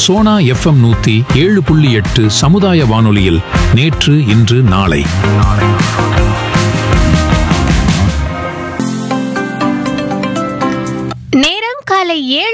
Sona FM 107.8 சமுதாய வானொலியில் நேற்று இன்று நாளை. நேரம் காலை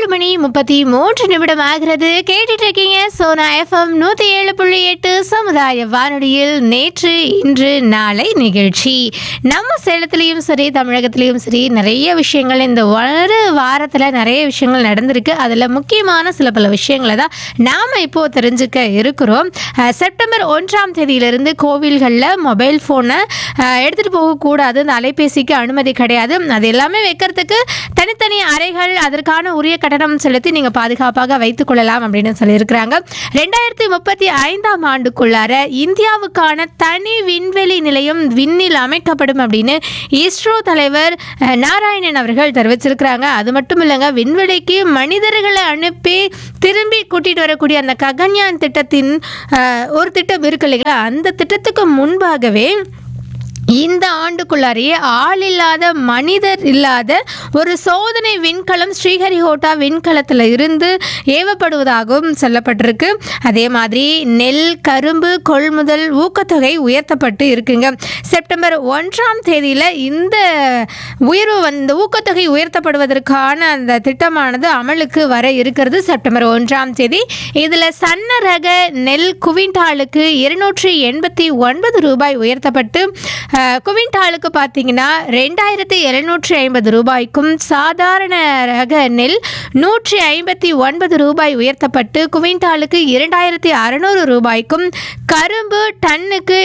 7:33 ஆகிறது. கேட்டுட்டு இருக்கீங்க சோனா எஃப்எம் 107.8 சமுதாய வானொலியில் நேற்று இன்று நாளை நிகழ்ச்சி. நம்ம சேலத்திலையும் சரி தமிழகத்திலையும் சரி நிறைய விஷயங்கள் இந்த ஒரு வாரத்தில் நிறைய விஷயங்கள் நடந்திருக்கு. அதில் முக்கியமான சில பல விஷயங்களை தான் நாம் இப்போது தெரிஞ்சுக்க இருக்கிறோம். செப்டம்பர் 1ஆம் தேதியிலிருந்து கோவில்களில் மொபைல் ஃபோனை எடுத்துகிட்டு போகக்கூடாது, இந்த அலைபேசிக்கு அனுமதி கிடையாது. அது எல்லாமே வைக்கிறதுக்கு தனித்தனி அறைகள், அதற்கான உரிய கட்டணம் செலுத்தி நீங்கள் பாதுகாப்பாக வைத்துக் கொள்ளலாம் அப்படின்னு சொல்லியிருக்கிறாங்க. 2035ஆம் ஆண்டுக்குள்ளார இந்தியாவுக்கான தனி விண்வெளி நிலையம் விண்ணில் அமைக்கப்படும் அப்படின்னு இஸ்ரோ தலைவர் நாராயணன் அவர்கள் தெரிவிச்சிருக்கிறாங்க. அது மட்டும் இல்லைங்க, விண்வெளிக்கு மனிதர்களை அனுப்பி திரும்பி கூட்டிட்டு வரக்கூடிய அந்த ககன்யான் திட்டத்தின் ஒரு திட்டம் இருக்கு இல்லைங்களா, அந்த திட்டத்துக்கு முன்பாகவே இந்த ஆண்டுக்குள்ளாரையே ஆள் இல்லாத மனிதர் இல்லாத ஒரு சோதனை விண்கலம் ஸ்ரீஹரிகோட்டா விண்கலத்தில் இருந்து ஏவப்படுவதாகவும் சொல்லப்பட்டிருக்கு. அதே மாதிரி நெல் கரும்பு கொள்முதல் ஊக்கத்தொகை உயர்த்தப்பட்டு இருக்குங்க. செப்டம்பர் 1ஆம் தேதியில் இந்த உயர்வு ஊக்கத்தொகை உயர்த்தப்படுவதற்கான அந்த திட்டமானது அமலுக்கு வர இருக்கிறது. செப்டம்பர் 1ஆம் தேதி இதில் சன்ன ரக நெல் குவிண்டாலுக்கு 289 ரூபாய் உயர்த்தப்பட்டு குவிண்டாலுக்கு பார்த்தீங்கன்னா 2750 ரூபாய்க்கும், சாதாரண ரக நெல் 159 ரூபாய் உயர்த்தப்பட்டு குவிண்டாலுக்கு 2600 ரூபாய்க்கும், கரும்பு டன்னுக்கு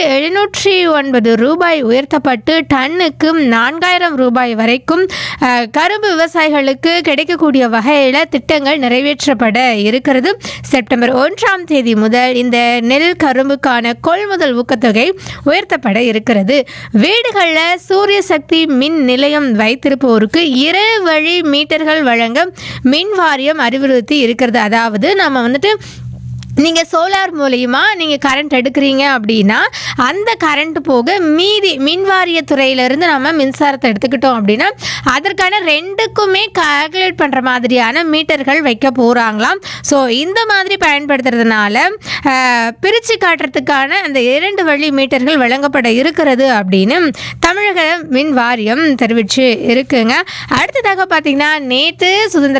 709 ரூபாய் உயர்த்தப்பட்டு டன்னுக்கு 4000 ரூபாய் வரைக்கும் கரும்பு விவசாயிகளுக்கு கிடைக்கக்கூடிய வகையில் திட்டங்கள் நிறைவேற்றப்பட இருக்கிறது. செப்டம்பர் 1ஆம் தேதி முதல் இந்த நெல் கரும்புக்கான கொள்முதல் ஊக்கத்தொகை உயர்த்தப்பட இருக்கிறது. வீடுகளில் சூரிய சக்தி மின் நிலையம் வைத்திருப்போருக்கு 2 வழி மீட்டர்கள் வழங்க மின் வாரியம் அறிவுறுத்தி இருக்கிறது. அதாவது நம்ம வந்துட்டு நீங்கள் சோலார் மூலயமா நீங்கள் கரண்ட் எடுக்கிறீங்க அப்படின்னா அந்த கரண்ட் போக மீதி மின்வாரியத்துறையிலேருந்து நம்ம மின்சாரத்தை எடுத்துக்கிட்டோம் அப்படின்னா அதற்கான 2க்குமே கால்குலேட் பண்ணுற மாதிரியான மீட்டர்கள் வைக்க போகிறாங்களாம். ஸோ இந்த மாதிரி பயன்படுத்துறதுனால பிரித்து காட்டுறதுக்கான அந்த 2 வழி மீட்டர்கள் வழங்கப்பட இருக்கிறது அப்படின்னு தமிழக மின் வாரியம் தெரிவித்து இருக்குங்க. அடுத்ததாக பார்த்தீங்கன்னா நேற்று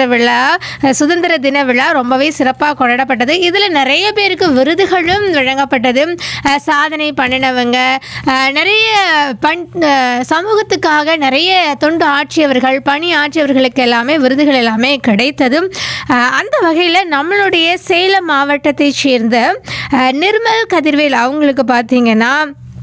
சுதந்திர தின விழா ரொம்பவே சிறப்பாக கொண்டாடப்பட்டது. இதில் நிறைய பேருக்கு விருதுகளும் வழங்கப்பட்டது. சாதனை பண்ணினவங்க, நிறைய சமூகத்துக்காக நிறைய தொண்டு ஆற்றியவர்கள், பணி ஆற்றியவர்களுக்கு எல்லாமே விருதுகள் எல்லாமே கிடைத்தது. அந்த வகையில் நம்மளுடைய சேலம் மாவட்டத்தை சேர்ந்த நிர்மல் கதிர்வேல் அவங்களுக்கு பார்த்தீங்கன்னா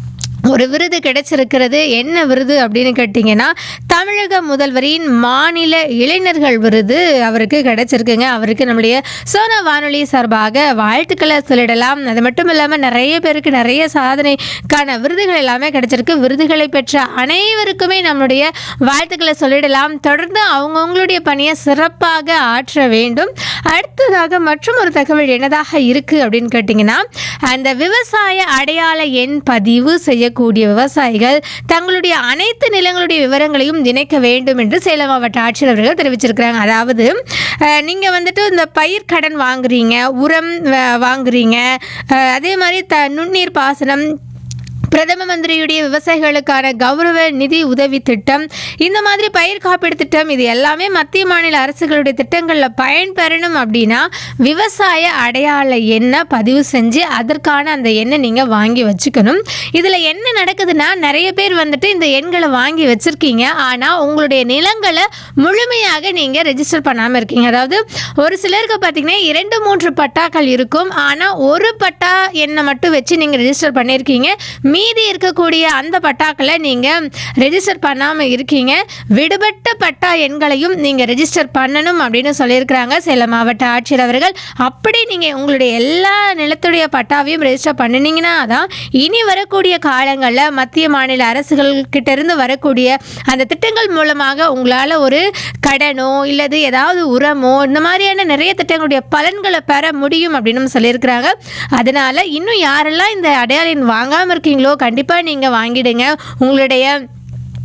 ஒரு விருது கிடைச்சிருக்கிறது. என்ன விருது அப்படின்னு கேட்டிங்கன்னா தமிழக முதல்வரின் மாநில இளைஞர்கள் விருது அவருக்கு கிடைச்சிருக்குங்க. அவருக்கு நம்முடைய சோனா வானொலி சார்பாக வாழ்த்துக்களை சொல்லிடலாம். அது மட்டும் இல்லாமல் நிறைய பேருக்கு நிறைய சாதனைக்கான விருதுகள் எல்லாமே கிடைச்சிருக்கு. விருதுகளை பெற்ற அனைவருக்குமே நம்மளுடைய வாழ்த்துக்களை சொல்லிடலாம். தொடர்ந்து அவங்கவுங்களுடைய பணியை சிறப்பாக ஆற்ற வேண்டும். அடுத்ததாக மற்றும் ஒரு தகவல் என்னதாக இருக்குது அப்படின்னு கேட்டிங்கன்னா, அந்த விவசாய அடையாள எண் பதிவு செய்யக்கூடிய விவசாயிகள் தங்களுடைய அனைத்து நிலங்களுடைய விவரங்களையும் இணைக்க வேண்டும் என்று சேலம் மாவட்ட ஆட்சியர் அவர்கள் தெரிவிச்சிருக்கிறாங்க. அதாவது நீங்கள் வந்துட்டு இந்த பயிர் கடன் வாங்குறீங்க, உரம் வாங்குறீங்க, அதே மாதிரி நுண்ணீர் பாசனம், பிரதம மந்திரியுடைய விவசாயிகளுக்கான கௌரவ நிதி உதவி திட்டம், இந்த மாதிரி பயிர் காப்பீடு திட்டம், இது எல்லாமே மத்திய மாநில அரசுகளுடைய திட்டங்களில் பயன்பெறணும் அப்படின்னா விவசாய அடையாள எண்ணை பதிவு செஞ்சு அதற்கான அந்த எண்ணை நீங்கள் வாங்கி வச்சுக்கணும். இதில் என்ன நடக்குதுன்னா, நிறைய பேர் வந்துட்டு இந்த எண்களை வாங்கி வச்சுருக்கீங்க, ஆனால் உங்களுடைய நிலங்களை முழுமையாக நீங்கள் ரெஜிஸ்டர் பண்ணாமல் இருக்கீங்க. அதாவது ஒரு சிலருக்கு பார்த்தீங்கன்னா 2-3 பட்டாக்கள் இருக்கும், ஆனால் ஒரு பட்டா எண்ணை மட்டும் வச்சு நீங்கள் ரெஜிஸ்டர் பண்ணியிருக்கீங்க. மீதி இருக்கக்கூடிய அந்த பட்டாக்களை நீங்கள் ரெஜிஸ்டர் பண்ணாமல் இருக்கீங்க. விடுபட்ட பட்டா எண்களையும் நீங்கள் ரெஜிஸ்டர் பண்ணணும் அப்படின்னு சொல்லியிருக்கிறாங்க சேலம் மாவட்ட ஆட்சியர் அவர்கள். அப்படி நீங்கள் உங்களுடைய எல்லா நிலத்துடைய பட்டாவையும் ரெஜிஸ்டர் பண்ணினீங்கன்னா தான் இனி வரக்கூடிய காலங்களில் மத்திய மாநில அரசுகள் கிட்ட இருந்து வரக்கூடிய அந்த திட்டங்கள் மூலமாக உங்களால் ஒரு கடனோ இல்லது ஏதாவது உரமோ இந்த மாதிரியான நிறைய திட்டங்களுடைய பலன்களை பெற முடியும் அப்படின்னு சொல்லியிருக்கிறாங்க. அதனால் இன்னும் யாரெல்லாம் இந்த அடையாள எண் வாங்காமல் இருக்கீங்களோ கண்டிப்பாக நீங்கள் வாங்கிடுங்க. உங்களுடைய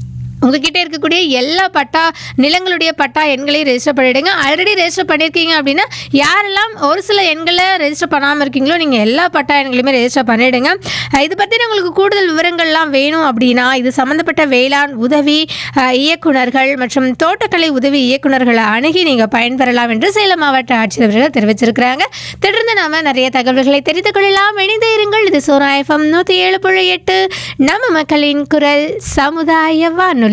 உங்ககிட்ட இருக்கக்கூடிய எல்லா நிலங்களுடைய பட்டா எண்களையும் ரெஜிஸ்டர் பண்ணிவிடுங்க. ஆல்ரெடி ரெஜிஸ்டர் பண்ணியிருக்கீங்க அப்படின்னா யாரெல்லாம் ஒரு சில எண்களை ரெஜிஸ்டர் பண்ணாமல் இருக்கீங்களோ நீங்கள் எல்லா பட்டா எண்களையுமே ரெஜிஸ்டர் பண்ணிவிடுங்க. இது பற்றின உங்களுக்கு கூடுதல் விவரங்கள்லாம் வேணும் அப்படின்னா இது சம்மந்தப்பட்ட வேளாண் உதவி இயக்குனர்கள் மற்றும் தோட்டக்கலை உதவி இயக்குனர்களை அணுகி நீங்கள் பயன்பெறலாம் என்று சேலம் மாவட்ட ஆட்சியர் அவர்கள் தெரிவிச்சிருக்கிறாங்க. தொடர்ந்து நாம் நிறைய தகவல்களை தெரிந்து கொள்ளலாம். இணைந்தே இருங்கள். இது சோனா FM 107.8 நம்ம மக்களின் குரல் சமுதாய வானொலி.